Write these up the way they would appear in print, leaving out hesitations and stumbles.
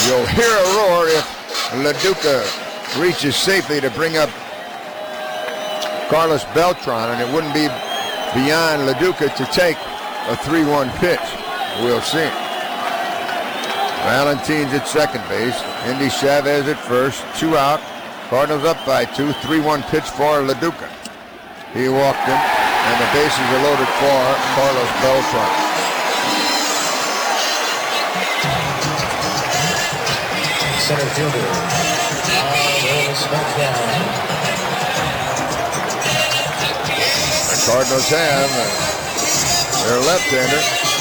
You'll hear a roar if LaDuca reaches safely to bring up Carlos Beltran, and it wouldn't be beyond LaDuca to take a 3-1 pitch. We'll see. Valentin's at second base. Indy Chavez at first. 2 out. Cardinals up by 2. 3-1 pitch for LaDuca. He walked him, and the bases are loaded for Carlos Beltran. Center fielder. The Cardinals have their left-hander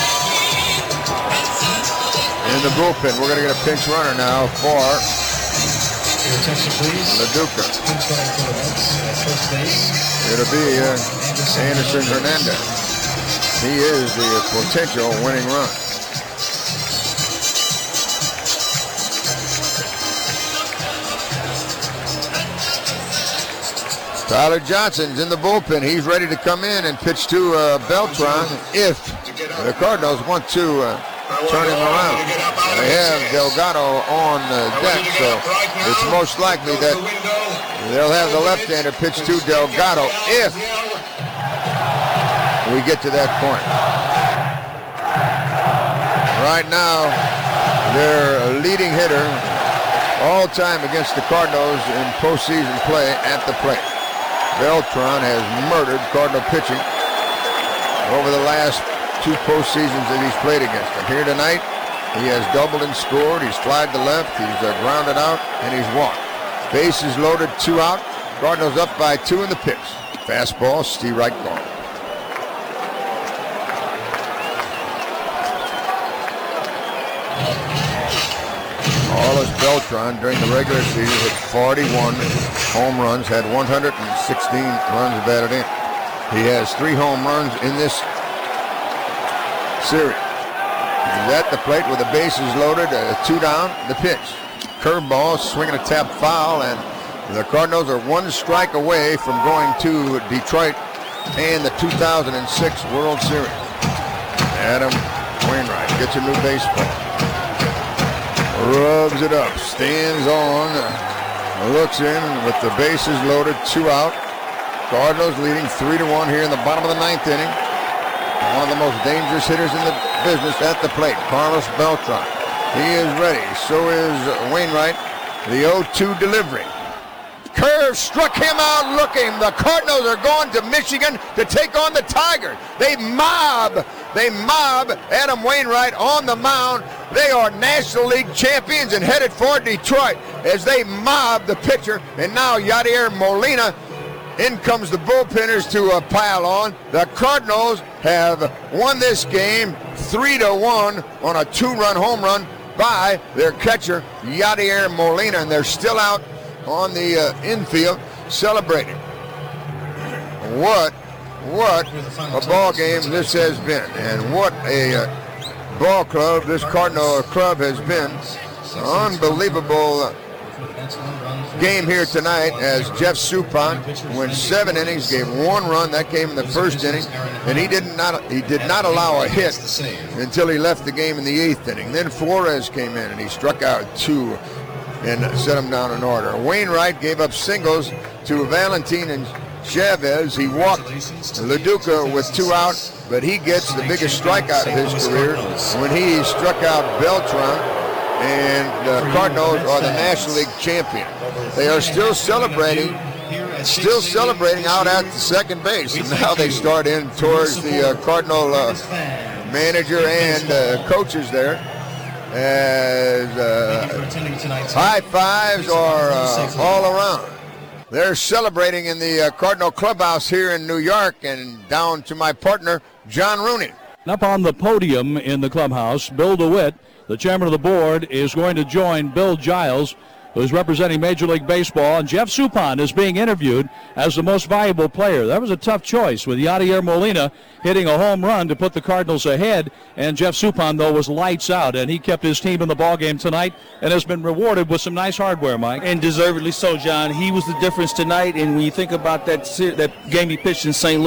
in the bullpen. We're going to get a pinch runner now for LaDuca. It'll be Anderson Hernandez. He is the potential winning run. Tyler Johnson's in the bullpen. He's ready to come in and pitch to Beltran if the Cardinals want to turn him around. They have Delgado on the deck, so it's most likely that they'll have the left-hander pitch to Delgado if we get to that point. Right now, their leading hitter all time against the Cardinals in postseason play at the plate. Beltran has murdered Cardinal pitching over the last 2 postseasons that he's played against them. Here tonight, he has doubled and scored. He's flied to left. He's grounded out, and he's walked. Bases loaded, 2 out. Cardinals up by 2 in the pitch. Fastball, Steve right ball. Carlos Beltran during the regular season hit 41 home runs, had 116 runs batted in. He has 3 home runs in this series. He's at the plate with the bases loaded, 2 down, the pitch. Curveball, swinging a tap foul, and the Cardinals are 1 strike away from going to Detroit and the 2006 World Series. Adam Wainwright gets a new baseball. Rubs it up, stands on, looks in with the bases loaded, 2 out. Cardinals leading 3-1 here in the bottom of the 9th inning. One of the most dangerous hitters in the business at the plate, Carlos Beltran. He is ready, so is Wainwright. The 0-2 delivery. Curve struck him out looking. The Cardinals are going to Michigan to take on the Tigers. They mob Adam Wainwright on the mound. They are National League champions and headed for Detroit as they mob the pitcher. And now Yadier Molina, in comes the bullpenners to pile on. The Cardinals have won this game 3-1 on a 2-run home run by their catcher Yadier Molina, and they're still out on the infield celebrating. What a ball game this has been, and what a ball club this Cardinal club has been. Unbelievable game here tonight as Jeff Suppan went 7 innings, gave 1 run. That came in the first inning, and he did not allow a hit until he left the game in the 8th inning. Then Flores came in and he struck out 2 and set him down in order. Wainwright gave up singles to Valentin and Chavez. He walked LaDuca with 2 out, but he gets the biggest strikeout of his career when he struck out Beltran, and the Cardinals are the National League champion. They are still celebrating out at the second base, and now they start in towards the Cardinal manager and coaches there, as high fives are all around. They're celebrating in the Cardinal clubhouse here in New York, and down to my partner, John Rooney. Up on the podium in the clubhouse, Bill DeWitt, the chairman of the board, is going to join Bill Giles, who's representing Major League Baseball, and Jeff Suppan is being interviewed as the most valuable player. That was a tough choice with Yadier Molina hitting a home run to put the Cardinals ahead, and Jeff Suppan, though, was lights out, and he kept his team in the ballgame tonight and has been rewarded with some nice hardware, Mike. And deservedly so, John. He was the difference tonight, and when you think about that game he pitched in St. Louis,